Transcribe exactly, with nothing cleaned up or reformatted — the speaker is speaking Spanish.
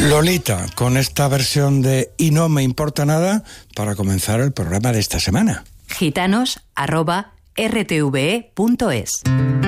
Lolita, con esta versión de Y no me importa nada para comenzar el programa de esta semana. gitanos arroba r t v e punto es